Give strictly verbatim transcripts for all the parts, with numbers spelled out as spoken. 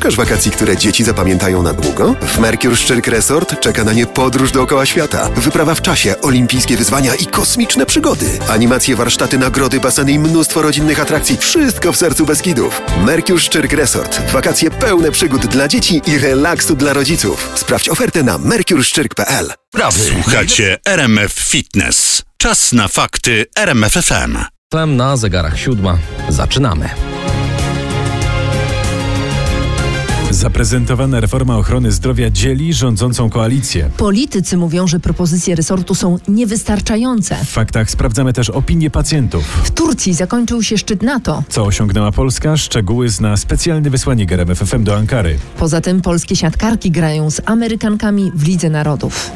Szukasz wakacji, które dzieci zapamiętają na długo? W Mercure Szczyrk Resort czeka na nie podróż dookoła świata, wyprawa w czasie, olimpijskie wyzwania i kosmiczne przygody. Animacje, warsztaty, nagrody, baseny i mnóstwo rodzinnych atrakcji. Wszystko w sercu Beskidów. Mercure Szczyrk Resort. Wakacje pełne przygód dla dzieci i relaksu dla rodziców. Sprawdź ofertę na mercure szczyrk kropka p l. Słuchacie R M F Fitness. Czas na fakty R M F F M. Na zegarach siódma. Zaczynamy. Zaprezentowana reforma ochrony zdrowia dzieli rządzącą koalicję. Politycy mówią, że propozycje resortu są niewystarczające. W faktach sprawdzamy też opinię pacjentów. W Turcji zakończył się szczyt NATO. Co osiągnęła Polska? Szczegóły zna specjalny wysłannik R M F F M do Ankary. Poza tym polskie siatkarki grają z Amerykankami w Lidze Narodów.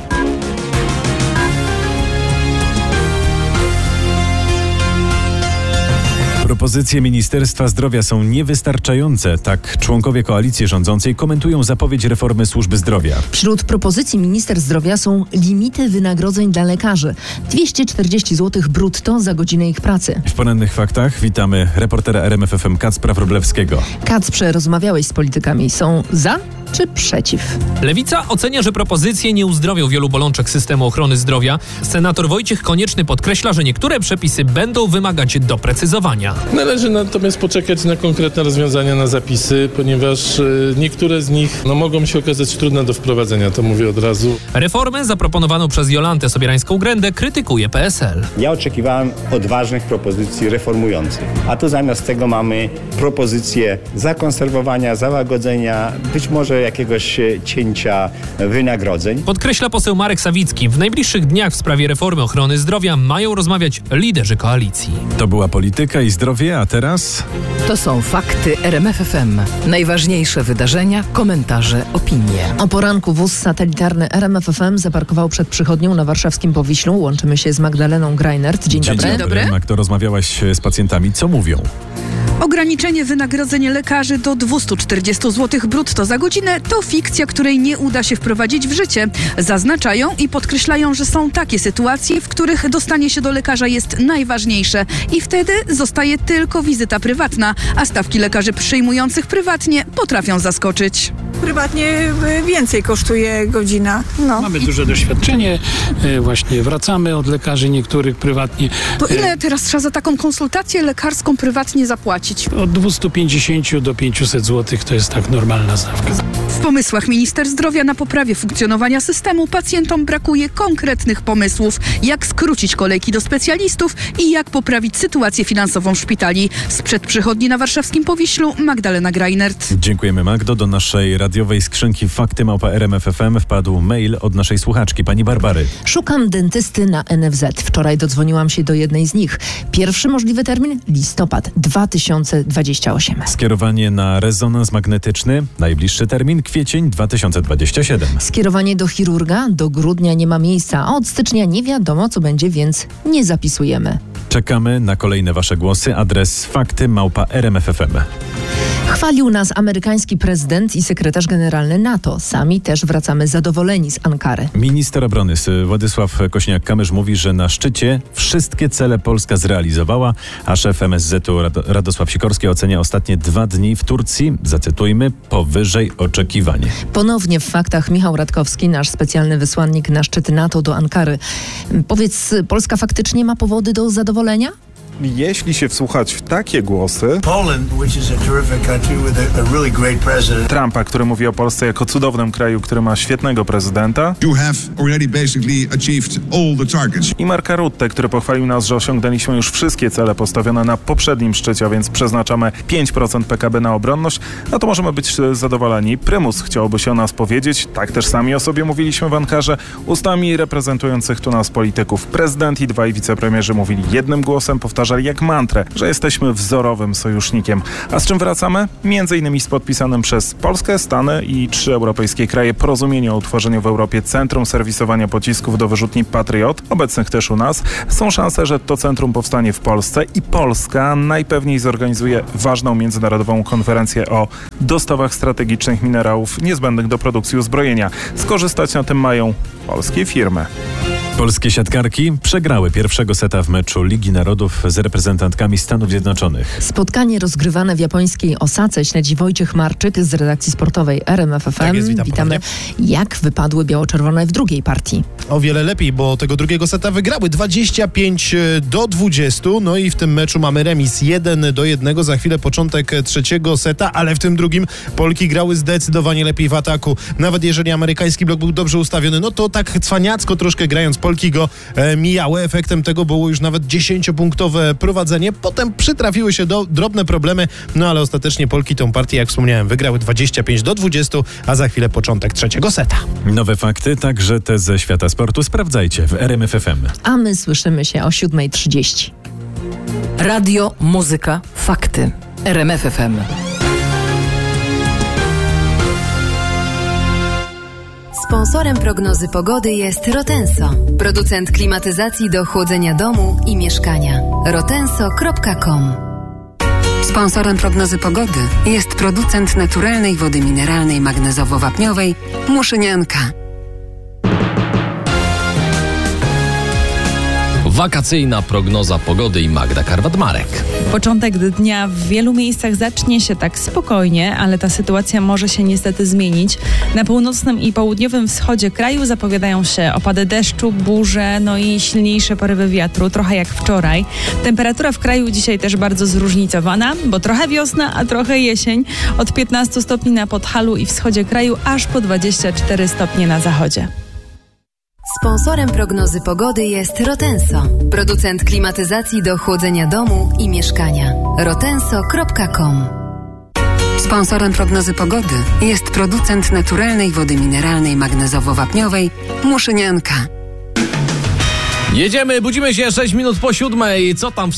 Propozycje Ministerstwa Zdrowia są niewystarczające. Tak członkowie koalicji rządzącej komentują zapowiedź reformy służby zdrowia. Wśród propozycji minister zdrowia są limity wynagrodzeń dla lekarzy. dwieście czterdzieści złotych brutto za godzinę ich pracy. W porannych faktach witamy reportera R M F F M Kacpra Wróblewskiego. Kacprze, rozmawiałeś z politykami. Są za czy przeciw? Lewica ocenia, że propozycje nie uzdrowią wielu bolączek systemu ochrony zdrowia. Senator Wojciech Konieczny podkreśla, że niektóre przepisy będą wymagać doprecyzowania. Należy natomiast poczekać na konkretne rozwiązania, na zapisy, ponieważ y, niektóre z nich no, mogą się okazać trudne do wprowadzenia, to mówię od razu. Reformę zaproponowaną przez Jolantę Sobierańską-Grędę krytykuje P S L. Ja oczekiwałem odważnych propozycji reformujących, a tu zamiast tego mamy propozycje zakonserwowania, załagodzenia, być może jakiegoś cięcia wynagrodzeń. Podkreśla poseł Marek Sawicki. W najbliższych dniach w sprawie reformy ochrony zdrowia mają rozmawiać liderzy koalicji. To była polityka i zdrowie, a teraz... To są fakty R M F F M. Najważniejsze wydarzenia, komentarze, opinie. O poranku wóz satelitarny R M F F M zaparkował przed przychodnią na warszawskim Powiślu. Łączymy się z Magdaleną Greinert. Dzień, Dzień dobry. dobry. Magdo, rozmawiałaś z pacjentami. Co mówią? Ograniczenie wynagrodzeń lekarzy do dwieście czterdzieści złotych brutto za godzinę to fikcja, której nie uda się wprowadzić w życie. Zaznaczają i podkreślają, że są takie sytuacje, w których dostanie się do lekarza jest najważniejsze i wtedy zostaje tylko wizyta prywatna, a stawki lekarzy przyjmujących prywatnie potrafią zaskoczyć. Prywatnie więcej kosztuje godzina. No. Mamy duże doświadczenie, właśnie wracamy od lekarzy niektórych prywatnie. To ile teraz trzeba za taką konsultację lekarską prywatnie zapłacić? Od dwieście pięćdziesiąt do pięćset złotych to jest tak normalna stawka. W pomysłach minister zdrowia na poprawie funkcjonowania systemu pacjentom brakuje konkretnych pomysłów, jak skrócić kolejki do specjalistów i jak poprawić sytuację finansową szpitali. Sprzed przychodni na warszawskim Powiślu Magdalena Greinert. Dziękujemy, Magdo. Do naszej radiowej skrzynki fakty małpa R M F F M wpadł mail od naszej słuchaczki, pani Barbary. Szukam dentysty na N F Z. Wczoraj dodzwoniłam się do jednej z nich. Pierwszy możliwy termin? Listopad dwa tysiące dwudziesty ósmy. Skierowanie na rezonans magnetyczny? Najbliższy termin kwiecień dwa tysiące dwudziesty siódmy. Skierowanie do chirurga? Do grudnia nie ma miejsca, a od stycznia nie wiadomo, co będzie, więc nie zapisujemy. Czekamy na kolejne wasze głosy. Adres fakty małpa R M F F M. Chwalił nas amerykański prezydent i sekretarz generalny NATO. Sami też wracamy zadowoleni z Ankary. Minister obrony Władysław Kośniak-Kamysz mówi, że na szczycie wszystkie cele Polska zrealizowała, a szef M S Z u Rad- Radosław Sikorski ocenia ostatnie dwa dni w Turcji, zacytujmy, powyżej oczekiwań. Ponownie w faktach Michał Radkowski, nasz specjalny wysłannik na szczyt NATO do Ankary. Powiedz, Polska faktycznie ma powody do zadowolenia? Jeśli się wsłuchać w takie głosy Trumpa, który mówi o Polsce jako cudownym kraju, który ma świetnego prezydenta, i Marka Rutte, który pochwalił nas, że osiągnęliśmy już wszystkie cele postawione na poprzednim szczycie, a więc przeznaczamy pięć procent P K B na obronność, no to możemy być zadowoleni. Prymus chciałby się o nas powiedzieć, tak też sami o sobie mówiliśmy w Ankarze, ustami reprezentujących tu nas polityków. Prezydent i dwaj wicepremierzy mówili jednym głosem, powtarzali jak mantrę, że jesteśmy wzorowym sojusznikiem. A z czym wracamy? Między innymi z podpisanym przez Polskę, Stany i trzy europejskie kraje porozumienie o utworzeniu w Europie Centrum Serwisowania Pocisków do wyrzutni Patriot, obecnych też u nas. Są szanse, że to centrum powstanie w Polsce i Polska najpewniej zorganizuje ważną międzynarodową konferencję o dostawach strategicznych minerałów niezbędnych do produkcji uzbrojenia. Skorzystać na tym mają polskie firmy. Polskie siatkarki przegrały pierwszego seta w meczu Ligi Narodów z reprezentantkami Stanów Zjednoczonych. Spotkanie rozgrywane w japońskiej Osace śledzi Wojciech Marczyk z redakcji sportowej R M F F M. Tak jest, witam Witamy. ponownie. Jak wypadły biało-czerwone w drugiej partii? O wiele lepiej, bo tego drugiego seta wygrały dwadzieścia pięć do dwudziestu. No i w tym meczu mamy remis jeden do jednego. Za chwilę początek trzeciego seta, ale w tym drugim Polki grały zdecydowanie lepiej w ataku. Nawet jeżeli amerykański blok był dobrze ustawiony, no to tak cwaniacko troszkę grając Polki go e, mijały. Efektem tego było już nawet dziesięciopunktowe prowadzenie. Potem przytrafiły się do drobne problemy, no ale ostatecznie Polki tą partię, jak wspomniałem, wygrały dwadzieścia pięć do dwudziestu, a za chwilę początek trzeciego seta. Nowe fakty, także te ze świata sportu, sprawdzajcie w R M F F M. A my słyszymy się o siódma trzydzieści. Radio, muzyka, fakty. R M F F M. Sponsorem prognozy pogody jest Rotenso, producent klimatyzacji do chłodzenia domu i mieszkania. rotenso kropka com. Sponsorem prognozy pogody jest producent naturalnej wody mineralnej magnezowo-wapniowej Muszynianka. Wakacyjna prognoza pogody i Magda Karwat-Marek. Początek dnia w wielu miejscach zacznie się tak spokojnie, ale ta sytuacja może się niestety zmienić. Na północnym i południowym wschodzie kraju zapowiadają się opady deszczu, burze, no i silniejsze porywy wiatru, trochę jak wczoraj. Temperatura w kraju dzisiaj też bardzo zróżnicowana, bo trochę wiosna, a trochę jesień. Od piętnastu stopni na Podhalu i wschodzie kraju, aż po dwadzieścia cztery stopnie na zachodzie. Sponsorem prognozy pogody jest Rotenso, producent klimatyzacji do chłodzenia domu i mieszkania. rotenso kropka com. Sponsorem prognozy pogody jest producent naturalnej wody mineralnej magnezowo-wapniowej Muszynianka. Jedziemy, budzimy się sześć minut po siódmej. Co tam w